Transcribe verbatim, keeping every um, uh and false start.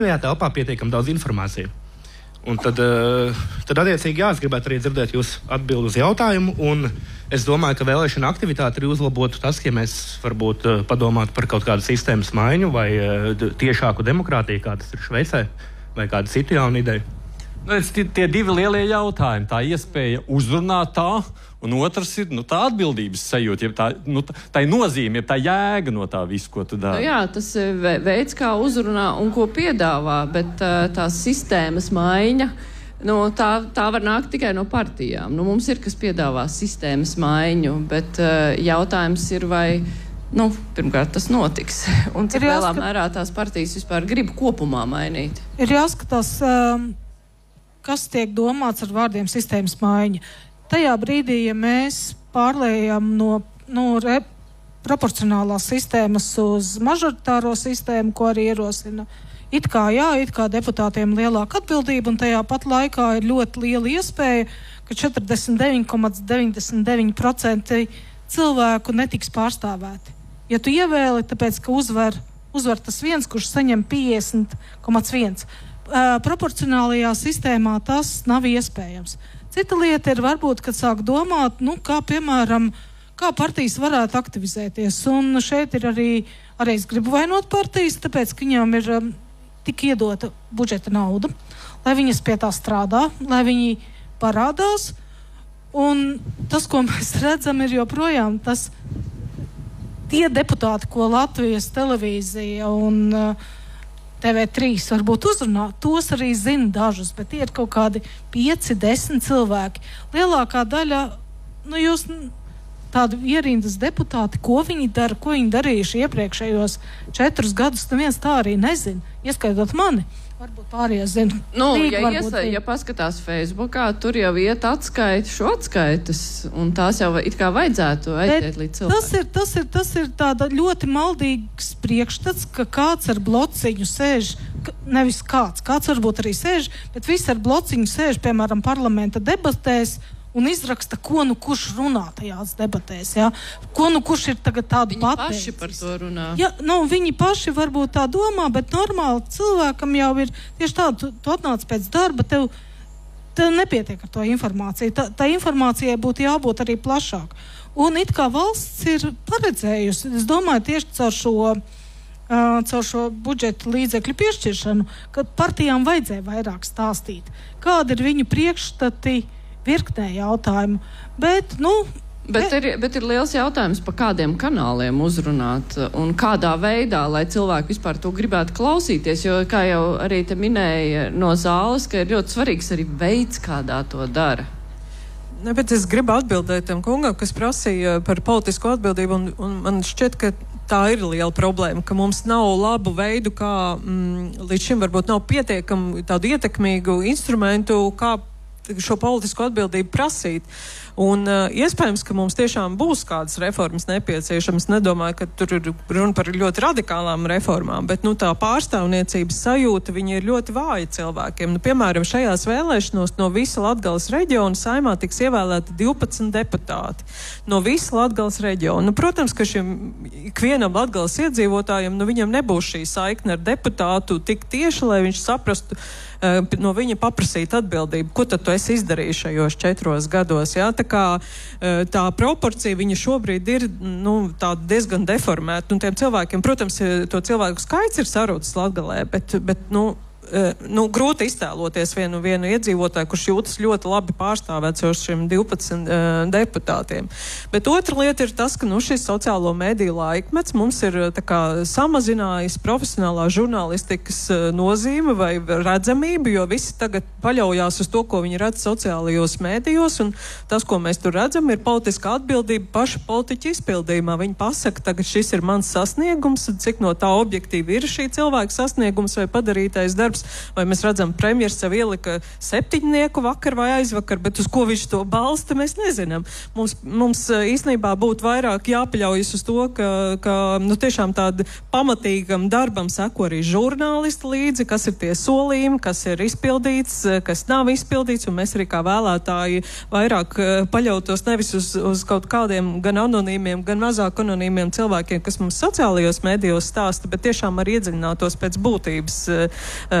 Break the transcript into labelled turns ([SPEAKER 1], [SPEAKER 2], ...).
[SPEAKER 1] tajā telpā pietiekami daudz informāciju. Un tad, tad attiecīgi, jā, es gribētu arī dzirdēt jūsu atbildi uz jautājumu, un es domāju, ka vēlēšana aktivitāte arī uzlabotu tas, ja mēs varbūt padomātu par kaut kādu sistēmas maiņu vai tiešāku demokrātiju, kā tas ir Šveicē, vai kādu citu jaunu ideju.
[SPEAKER 2] Nu, tie, tie divi lielie jautājumi, tā iespēja uzrunāt tā, un otrs ir nu, tā atbildības sajūta, ja tā, nu, tā ir nozīme, ja tā jēga no tā visu, ko tu dari.
[SPEAKER 3] Nu, jā, tas veids, kā uzrunā un ko piedāvā, bet tā sistēmas maiņa, nu, tā, tā var nākt tikai no partijām. Nu, mums ir, kas piedāvā sistēmas maiņu, bet jautājums ir, vai, nu, pirmkārt, tas notiks. Un cik lielā mērā tās partijas vispār grib kopumā mainīt.
[SPEAKER 4] Ir jāskatās, kas tiek domāts ar vārdiem sistēmas maiņa. Tajā brīdī, ja mēs pārlējam no, no re, proporcionālās sistēmas uz mažoritāro sistēmu, ko arī ierosina, it kā jā, it kā deputātiem lielāka atbildība, un tajā pat laikā ir ļoti liela iespēja, ka četrdesmit deviņi komats deviņdesmit deviņi procenti cilvēku netiks pārstāvēti. Ja tu ievēli, tāpēc, ka uzvar, uzvar tas viens, kurš saņem piecdesmit komats viens. Uh, proporcionālajā sistēmā tas nav iespējams. Cita lieta ir varbūt, kad sāk domāt, nu, kā, piemēram, kā partijas varētu aktivizēties. Un šeit ir arī, arī es gribu vainot partijas, tāpēc, ka viņām ir um, tik iedota budžeta nauda, lai viņas pie tā strādā, lai viņi parādās. Un tas, ko mēs redzam, ir joprojām tas tie deputāti, ko Latvijas televīzija un uh, T V trīs varbūt uzrunā, tos arī zina dažus, bet tie ir kaut kādi pieci, desmit cilvēki. Lielākā daļa, nu jūs tādi ierindas deputāti, ko viņi dara, ko viņi darījuši iepriekšējos četrus gadus, neviens tā arī nezina, ieskaitot mani. Varbūt pārējie zina.
[SPEAKER 3] Nu,
[SPEAKER 4] Līga,
[SPEAKER 3] ja, iesa, ja paskatās Facebookā, tur jau iet atskaiti, šo atskaitas, un tās jau it kā vajadzētu aiziet līdz cilvēkiem.
[SPEAKER 4] Tas ir, tas ir, tas ir tāda ļoti maldīgs priekšstats, ka kāds ar blociņu sēž, nevis kāds, kāds varbūt arī sēž, bet visi ar blociņu sēž, piemēram, parlamenta debatēs, un izraksta, ko nu kurš runā tajās debatēs, jā. Ko nu kurš ir tagad tādu
[SPEAKER 3] viņi
[SPEAKER 4] pateicis.
[SPEAKER 3] Viņi paši par to runā.
[SPEAKER 4] Jā, nu, viņi paši varbūt tā domā, bet normāli cilvēkam jau ir tieši tā, tu, tu atnāc pēc darba, tev, tev nepietiek ar to informāciju. Tā, tā informācijai būtu jābūt arī plašāk. Un it kā valsts ir paredzējusi, es domāju, tieši caur šo, uh, caur šo budžeta līdzekļu piešķiršanu, ka partijām vajadzēja vairāk stāstīt. Kāda ir viņu priekšstati virknē jautājumu, bet, nu...
[SPEAKER 3] Bet ir, bet ir liels jautājums, pa kādiem kanāliem uzrunāt un kādā veidā, lai cilvēki vispār to gribētu klausīties, jo, kā jau arī te minēja no zāles, ka ir ļoti svarīgs arī veids, kādā to dara.
[SPEAKER 5] Ne, bet es gribu atbildēt tam kungam, kas prasīja par politisko atbildību, un, un man šķiet, ka tā ir liela problēma, ka mums nav labu veidu, kā mm, līdz šim varbūt nav pietiekami tādu ietekmīgu instrumentu, kā šo politisko atbildību prasīt. Un uh, iespējams, ka mums tiešām būs kādas reformas nepieciešamas. Nedomāju, ka tur ir runa par ļoti radikālām reformām, bet nu, tā pārstāvniecības sajūta, viņa ir ļoti vāja cilvēkiem. Nu, piemēram, šajās vēlēšanos no visa Latgales reģiona Saeimā tiks ievēlēti divpadsmit deputāti. No visa Latgales reģiona. Nu, protams, ka šim ikvienam Latgales iedzīvotājiem, nu, viņam nebūs šī saikne ar deputātu tik tieši, lai viņš saprastu, no viņa paprasīt atbildību, ko tad tu esi izdarījis šajos četros gados, jā? Tā kā tā proporcija, viņa šobrīd ir, nu, tāda diezgan deformēta, un tiem cilvēkiem, protams, to cilvēku skaits ir sarūcis Latgalē, bet, bet, nu, nu, grūti iztēloties vienu, vienu iedzīvotāju, kurš jūtas ļoti labi pārstāvēts ar šiem divpadsmit uh, deputātiem. Bet otra lieta ir tas, ka nu, šis sociālo mediju laikmets mums ir tā kā samazinājis profesionālā žurnālistikas uh, nozīme vai redzamību, jo visi tagad paļaujās uz to, ko viņi redz sociālajos medijos, un tas, ko mēs tur redzam, ir politiskā atbildība paša politiķa izpildījumā. Viņi pasaka, tagad šis ir mans sasniegums, cik no tā objektīvi ir šī cilvēka sasniegums vai padarītais darbs. saturs. Vai mēs redzam, premjers sev ielika septiņnieku vakar vai aizvakar, bet uz ko viņš to balsta, mēs nezinām. Mums, mums īstenībā būtu vairāk jāpaļaujas uz to, ka, ka nu, tiešām tāda pamatīgam darbam seko arī žurnālisti līdzi, kas ir tie solījumi, kas ir izpildīts, kas nav izpildīts, un mēs arī kā vēlētāji vairāk paļautos nevis uz, uz kaut kādiem gan anonīmiem, gan mazāk anonīmiem cilvēkiem, kas mums sociālajos mēdījos stāsta, bet tiešām arī iedziļinātos pēc būtības